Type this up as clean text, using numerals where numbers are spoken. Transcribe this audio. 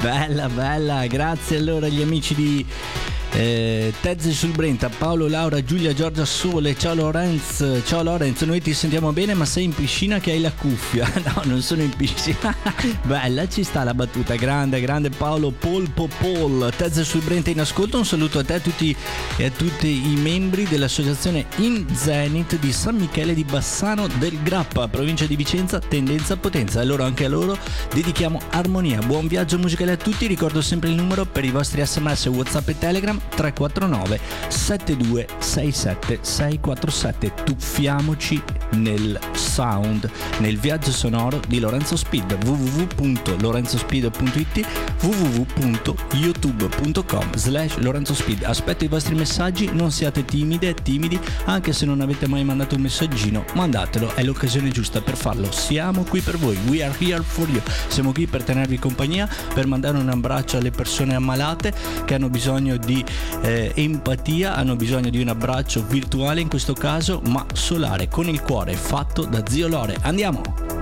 Bella, bella, grazie allora agli amici di Tezze sul Brenta, Paolo, Laura, Giulia, Giorgia, Sole, ciao Lorenz, noi ti sentiamo bene ma sei in piscina che hai la cuffia. No, non sono in piscina. Bella, ci sta la battuta, grande Paolo, Paul, Tezze sul Brenta in ascolto, un saluto a te e a tutti i membri dell'associazione In Zenit di San Michele di Bassano del Grappa, provincia di Vicenza, tendenza potenza. Allora anche a loro dedichiamo armonia. Buon viaggio musicale a tutti, ricordo sempre il numero per i vostri sms, WhatsApp e Telegram 349 7267 647. Tuffiamoci nel sound, nel viaggio sonoro di Lorenzo Speed. www.lorenzospeed.it, www.youtube.com/Lorenzo Speed. Aspetto i vostri messaggi, non siate timidi, anche se non avete mai mandato un messaggino, mandatelo, è l'occasione giusta per farlo. Siamo qui per voi, we are here for you. Siamo qui per tenervi compagnia, per mandare un abbraccio alle persone ammalate che hanno bisogno di empatia, hanno bisogno di un abbraccio virtuale in questo caso, ma solare, con il cuore, fatto da Zio Lore. Andiamo!